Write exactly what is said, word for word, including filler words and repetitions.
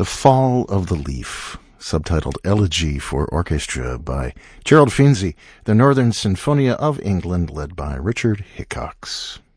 The Fall of the Leaf, subtitled Elegy for Orchestra by Gerald Finzi, the Northern Sinfonia of England, led by Richard Hickox.